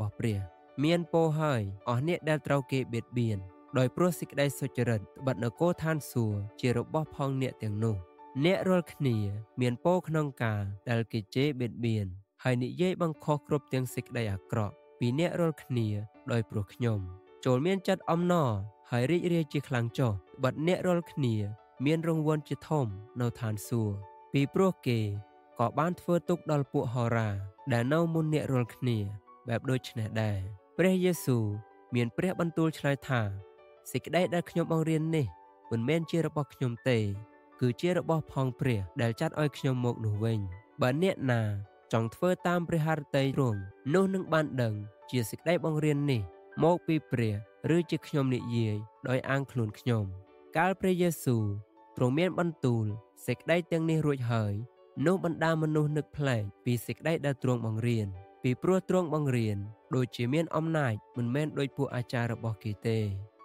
របស់ព្រះមានពោហើយ អស់អ្នកដែលត្រូវគេបៀតបៀន ដោយព្រោះសេចក្តីសុចរិតត្បិតនគរឋានសួគ៌ជារបស់ផងអ្នកទាំងនោះ អ្នករាល់គ្នាមានពរក្នុងការដែលគេជេរបៀតបៀន ហើយនិយាយបង្ខុសគ្រប់ទាំងសេចក្តីអាក្រក់ពីអ្នករាល់គ្នាដោយព្រោះខ្ញុំចូលមានចិត្តអំណរហើយរីករាយជាខ្លាំងចុះត្បិតអ្នករាល់គ្នាមានរង្វាន់ជាធំនៅឋានសួគ៌ពីព្រោះគេក៏បានធ្វើទុកដល់ពួកហោរាដែលនៅមុនអ្នករាល់គ្នាបែបដូចនេះដែរព្រះយេស៊ូវមានព្រះបន្ទូលឆ្លើយថាសេចក្តីដែលខ្ញុំបង្រៀននេះមិនមែនជារបស់ខ្ញុំទេគឺជារបស់ផងព្រះដែលចាត់ឲ្យខ្ញុំមកនោះវិញបើអ្នកណាចង់ធ្វើតាមព្រះハរតីទ្រង់នោះនឹងបានដឹងជាសេចក្តីបង្រៀននេះមកពីព្រះឬជាខ្ញុំនិយាយដោយអាងខ្លួនខ្ញុំកាលព្រះយេស៊ូវទ្រង់មានបន្ទូលសេចក្តីទាំងនេះរួចហើយនោះបណ្ដាមនុស្សនឹកប្លែកពីសេចក្តីដែលទ្រង់បង្រៀនពីព្រោះទ្រង់បង្រៀនដូចជាមានអំណាចមិនមែនដូចពួកអាចារ្យរបស់គេទេ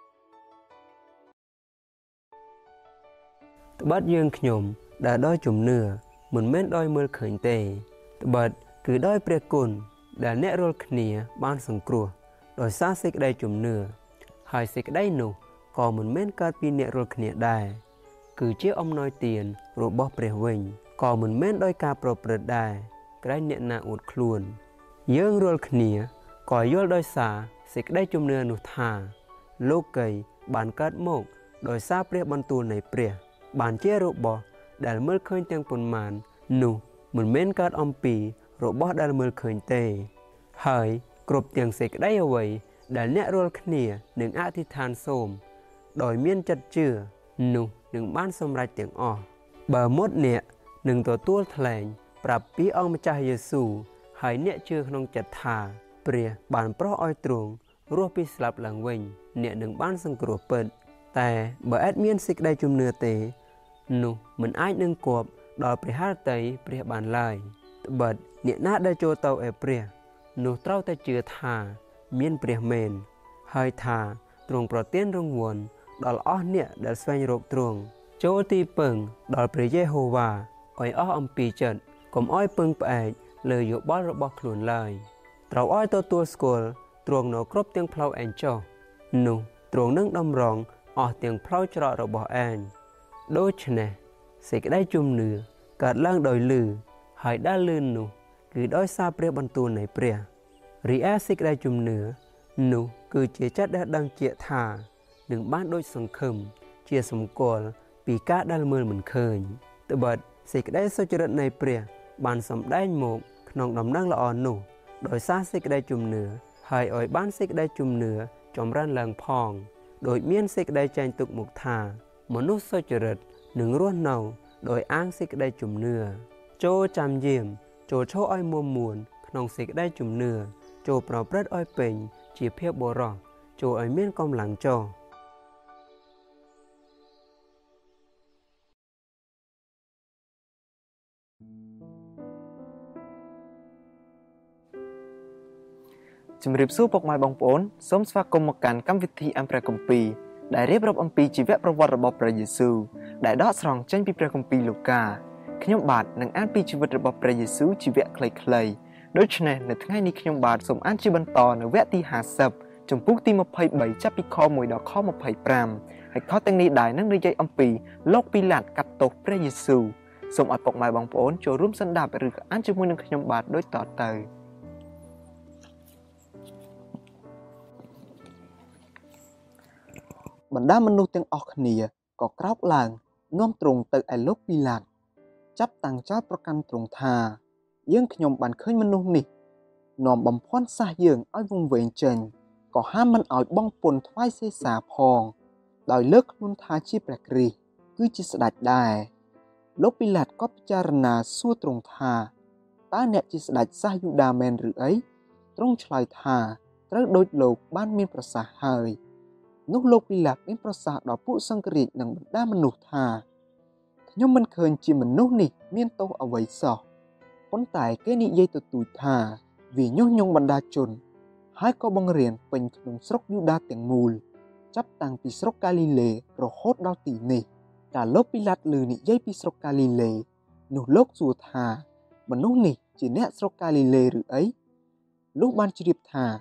ត្បិតយើងខ្ញុំដែលដោយជំនឿមិនមែនដោយមើលឃើញទេត្បិតគឺដោយព្រះគុណដែលអ្នករាល់គ្នាបានសង្គ្រោះដោយសារសេចក្តីជំនឿហើយសេចក្តីនោះក៏មិនមែនកើតពីអ្នករាល់គ្នាដែរគឺជាអំណោយទានរបស់ព្រះវិញក៏មិនមែនដោយការប្រព្រឹត្តដែរក្រែងអ្នកណាអួតខ្លួនយើងរាល់គ្នាក៏យល់ដោយសារសេចក្តីជំនឿនោះថាលោកីបានកើតមកដោយសារព្រះបន្ទូលនៃព្រះបានជារបស់ដែលមើលឃើញទាំងប៉ុន្មាននោះមិនមែនកើតអំពីរបស់ដែលមើលឃើញទេហើយគ្រប់ទាំងសេចក្តីអ្វីដែលអ្នករាល់គ្នានឹងអធិដ្ឋានសូមដោយមានចិត្តជឿនោះនឹងបានសម្រេចទាំងអស់បើមុតអ្នកនឹងទទួលថ្លែងប្រាប់ពីអង្គម្ចាស់យេស៊ូវហើយអ្នកជឿក្នុងចិត្តថាព្រះបានប្រោសឲ្យទ្រង់រស់ពីស្លាប់ឡើងវិញអ្នកនឹងបានសង្គ្រោះពិតតែបើអត់មានសេចក្តីជំនឿទេនោះមិនអាចនឹងគប់ដល់ព្រះハរតីព្រះបានឡើយត្បិតអ្នកណាដែលចូលទៅឯព្រះនោះត្រូវតែជឿថាមានព្រះមែនហើយថាទ្រង់ប្រទានរង្វាន់ដល់អស់អ្នកដែលស្វែងរកទ្រង់ចូលទីពឹងដល់ព្រះយេហូវ៉ាឲ្យអស់អំពីចិត្តកុំឲ្យពឹងផ្អែកលើយោបល់របស់ខ្លួនឡើយត្រូវឲ្យទទួលស្គាល់ទ្រង់នៅគ្រប់ទាំងផ្លូវឯងចុះនោះទ្រង់នឹងតម្រង់អស់ទាំងផ្លូវច្រករបស់ឯងដូច្នេះសេចក្តីជំនឿកើតឡើងដោយឮហើយដែលឮនោះគឺដោយសារព្រះបន្ទូលនៃព្រះរីឯសេចក្តីជំនឿនោះគឺជាចិត្តដែលដឹងជាក់ថានឹងបានដូចសង្ឃឹមជាសម្គាល់ពីការដែលមើលមិនឃើញត្បិតសេចក្តីសុចរិតនៃព្រះបានសម្ដែងមកក្នុងដំណឹងល្អនោះដោយសារសេចក្តីជំនឿហើយឲ្យបានសេចក្តីជំនឿចម្រើនឡើងផងដោយមានសេចក្តីចែងទុកមកថាមនុស្សសុចរិតនឹងរស់នៅដោយអាងសេចក្តីជំនឿចូលចាំយាមចូលឈរឲ្យមុំមួនក្នុងសេចក្តីជំនឿចូលប្រព្រឹត្តឲ្យពេញជាភាពបរិសុទ្ធចូលឲ្យមានកម្លាំងចុះជំរាបសួរពុកម៉ែបងប្អូនសូមស្វាគមន៍មកកាន់កម្មវិធីអានព្រះគម្ពីរដែលរៀបរាប់អំពីជីវប្រវត្តិរបស់ព្រះយេស៊ូវដែលដកស្រង់ចេញពីព្រះគម្ពីរលូកាខ្ញុំបាទនឹងអានពីជីវិតរបស់ព្រះយេស៊ូវជីវៈខ្លីៗដូច្នេះនៅថ្ងៃនេះខ្ញុំបាទសូមអានជាបន្តនៅវគ្គទី50ចំពុកទី23ចាប់ពីខ1ដល់ខ25ហើយខទាំងនេះដែរនឹងនិយាយអំពីលោកពីឡាតកាត់ទោសព្រះយេស៊ូវសូមឲ្យពុកម៉ែបងប្អូនចូលរួមស្ដាប់ឬអានជាមួយនឹងខ្ញុំបាទដូចតទៅបណ្ដាមនុស្សទាំងអស់គ្នាក៏ក្រោកឡើងនាំទ្រង់ទៅឯលោកពីឡាតចាប់តាំងចោទប្រកាន់ទ្រង់ថាយើងខ្ញុំបានឃើញមនុស្សនេះនាំបំភាន់សះយើងឲ្យវង្វេងចេញក៏ហាមមិនឲ្យបង់ពន្ធថ្វាយសេសាផងដោយលើកខ្លួនថាជាព្រះគ្រីស្ទគឺជាស្ដេចដែរលោកពីឡាតក៏ពិចារណាសួរទ្រង់ថាតើអ្នកជាស្ដេចសាសយូដាមែនឬអីទ្រង់ឆ្លើយថាត្រូវដូចលោកបានមានប្រសាសន៍ហើយនោះលោកពីឡាតមានប្រសាសន៍ដល់ពួកសង្ឃរាជនិងបណ្ដាមនុស្សថាខ្ញុំមិនឃើញជាមនុស្សនេះមានទោសអ្វីសោះប៉ុន្តែគេនិយាយទទូចថាវាញុះញង់បណ្ដាជនហើយក៏បង្រៀនពេញក្នុងស្រុកយូដាទាំងមូលចាប់តាំងពីស្រុកកាលីលេរហូតដល់ទីនេះកាលលោកពីឡាតឮនិយាយពីស្រុកកាលីលេនោះលោកសួរថាមនុស្សនេះជាអ្នកស្រុកកាលីលេឬអីលុះបានជ្រាបថា